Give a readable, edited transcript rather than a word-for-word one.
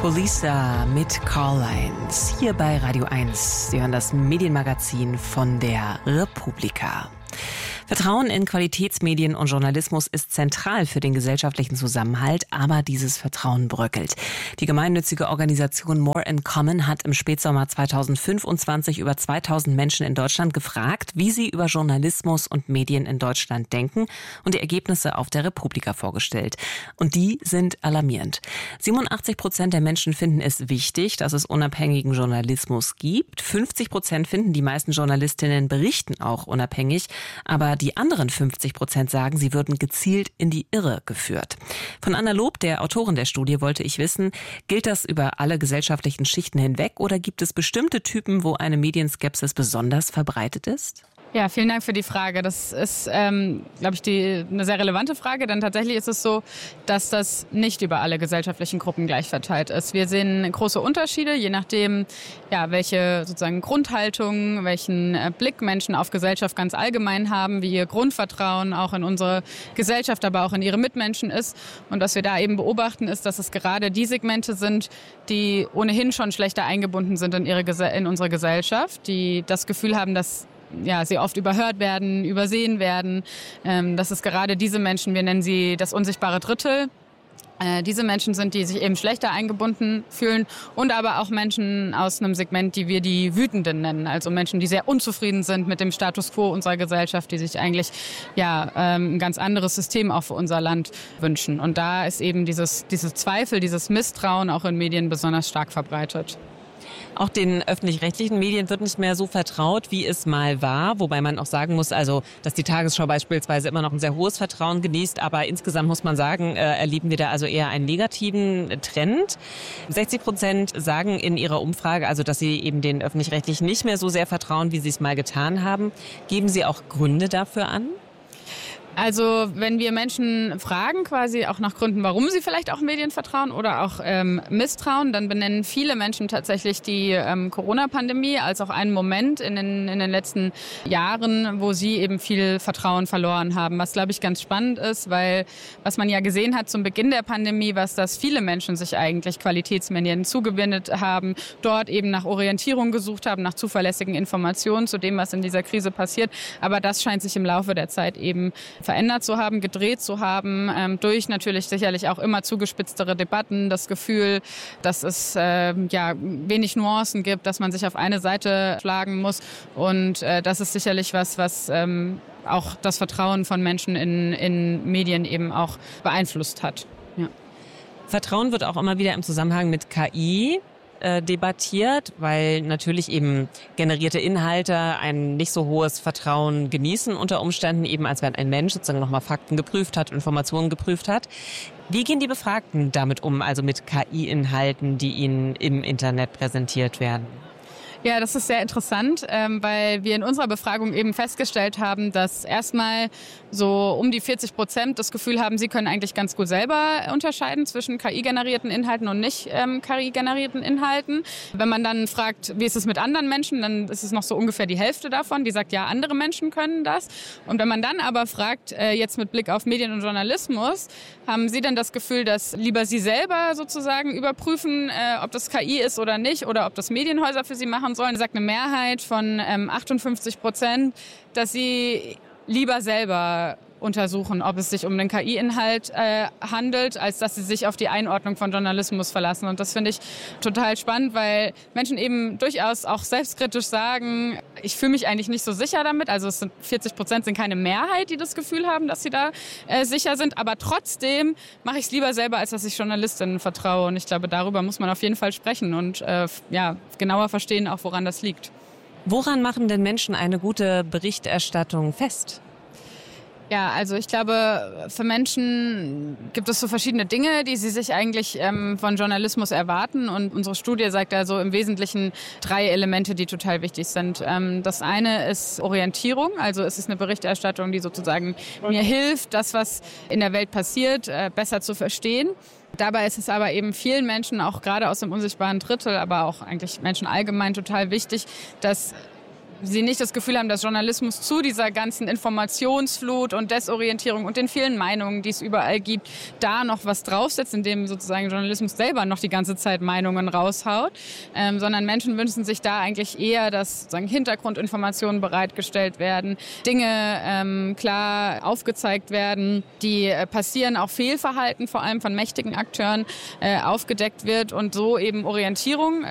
Polisa mit Call Lines hier bei Radio 1. Sie hören das Medienmagazin von der Republika. Vertrauen in Qualitätsmedien und Journalismus ist zentral für den gesellschaftlichen Zusammenhalt, aber dieses Vertrauen bröckelt. Die gemeinnützige Organisation More in Common hat im Spätsommer 2025 über 2000 Menschen in Deutschland gefragt, wie sie über Journalismus und Medien in Deutschland denken und die Ergebnisse auf der Republika vorgestellt. Und die sind alarmierend. 87% der Menschen finden es wichtig, dass es unabhängigen Journalismus gibt. 50% finden, die meisten Journalistinnen berichten auch unabhängig, aber die anderen 50% sagen, sie würden gezielt in die Irre geführt. Von Anna Lob, der Autorin der Studie, wollte ich wissen, gilt das über alle gesellschaftlichen Schichten hinweg oder gibt es bestimmte Typen, wo eine Medienskepsis besonders verbreitet ist? Ja, vielen Dank für die Frage. Das ist, glaube ich, eine sehr relevante Frage, denn tatsächlich ist es so, dass das nicht über alle gesellschaftlichen Gruppen gleich verteilt ist. Wir sehen große Unterschiede, je nachdem, ja, welche sozusagen Grundhaltung, welchen Blick Menschen auf Gesellschaft ganz allgemein haben, wie ihr Grundvertrauen auch in unsere Gesellschaft, aber auch in ihre Mitmenschen ist. Und was wir da eben beobachten, ist, dass es gerade die Segmente sind, die ohnehin schon schlechter eingebunden sind in unsere Gesellschaft, die das Gefühl haben, dass sie oft überhört werden, übersehen werden. Das ist gerade diese Menschen, wir nennen sie das unsichtbare Drittel. Diese Menschen sind, die sich eben schlechter eingebunden fühlen und aber auch Menschen aus einem Segment, die wir die Wütenden nennen. Also Menschen, die sehr unzufrieden sind mit dem Status quo unserer Gesellschaft, die sich eigentlich ein ganz anderes System auch für unser Land wünschen. Und da ist eben dieses Zweifel, dieses Misstrauen auch in Medien besonders stark verbreitet. Auch den öffentlich-rechtlichen Medien wird nicht mehr so vertraut, wie es mal war. Wobei man auch sagen muss, also, dass die Tagesschau beispielsweise immer noch ein sehr hohes Vertrauen genießt. Aber insgesamt muss man sagen, erleben wir da also eher einen negativen Trend. 60% sagen in ihrer Umfrage, also, dass sie eben den öffentlich-rechtlichen nicht mehr so sehr vertrauen, wie sie es mal getan haben. Geben Sie auch Gründe dafür an? Also wenn wir Menschen fragen, quasi auch nach Gründen, warum sie vielleicht auch Medien vertrauen oder auch misstrauen, dann benennen viele Menschen tatsächlich die Corona-Pandemie als auch einen Moment in den letzten Jahren, wo sie eben viel Vertrauen verloren haben. Was, glaube ich, ganz spannend ist, weil was man ja gesehen hat zum Beginn der Pandemie, was dass viele Menschen sich eigentlich Qualitätsmedien zugewendet haben, dort eben nach Orientierung gesucht haben, nach zuverlässigen Informationen zu dem, was in dieser Krise passiert. Aber das scheint sich im Laufe der Zeit eben verändert zu haben, gedreht zu haben, durch natürlich sicherlich auch immer zugespitztere Debatten, das Gefühl, dass es wenig Nuancen gibt, dass man sich auf eine Seite schlagen muss und das ist sicherlich was auch das Vertrauen von Menschen in Medien eben auch beeinflusst hat. Ja. Vertrauen wird auch immer wieder im Zusammenhang mit KI debattiert, weil natürlich eben generierte Inhalte ein nicht so hohes Vertrauen genießen unter Umständen, eben als wenn ein Mensch sozusagen nochmal Fakten geprüft hat, Informationen geprüft hat. Wie gehen die Befragten damit um, also mit KI-Inhalten, die ihnen im Internet präsentiert werden? Ja, das ist sehr interessant, weil wir in unserer Befragung eben festgestellt haben, dass erstmal so um die 40% das Gefühl haben, sie können eigentlich ganz gut selber unterscheiden zwischen KI-generierten Inhalten und nicht KI-generierten Inhalten. Wenn man dann fragt, wie ist es mit anderen Menschen, dann ist es noch so ungefähr die Hälfte davon, die sagt, ja, andere Menschen können das. Und wenn man dann aber fragt, jetzt mit Blick auf Medien und Journalismus, haben Sie denn das Gefühl, dass lieber Sie selber sozusagen überprüfen, ob das KI ist oder nicht oder ob das Medienhäuser für Sie machen sollen? Sagt eine Mehrheit von 58%, dass sie lieber selber untersuchen, ob es sich um einen KI-Inhalt handelt, als dass sie sich auf die Einordnung von Journalismus verlassen. Und das finde ich total spannend, weil Menschen eben durchaus auch selbstkritisch sagen, ich fühle mich eigentlich nicht so sicher damit. Also 40% sind keine Mehrheit, die das Gefühl haben, dass sie da sicher sind. Aber trotzdem mache ich es lieber selber, als dass ich Journalistinnen vertraue. Und ich glaube, darüber muss man auf jeden Fall sprechen und genauer verstehen, auch woran das liegt. Woran machen denn Menschen eine gute Berichterstattung fest? Ja, also ich glaube, für Menschen gibt es so verschiedene Dinge, die sie sich eigentlich von Journalismus erwarten. Und unsere Studie sagt also im Wesentlichen 3 Elemente, die total wichtig sind. Das eine ist Orientierung. Also es ist eine Berichterstattung, die sozusagen mir hilft, das, was in der Welt passiert, besser zu verstehen. Dabei ist es aber eben vielen Menschen, auch gerade aus dem unsichtbaren Drittel, aber auch eigentlich Menschen allgemein total wichtig, dass sie nicht das Gefühl haben, dass Journalismus zu dieser ganzen Informationsflut und Desorientierung und den vielen Meinungen, die es überall gibt, da noch was draufsetzt, indem sozusagen Journalismus selber noch die ganze Zeit Meinungen raushaut, sondern Menschen wünschen sich da eigentlich eher, dass sozusagen Hintergrundinformationen bereitgestellt werden, Dinge klar aufgezeigt werden, die passieren, auch Fehlverhalten vor allem von mächtigen Akteuren aufgedeckt wird und so eben Orientierung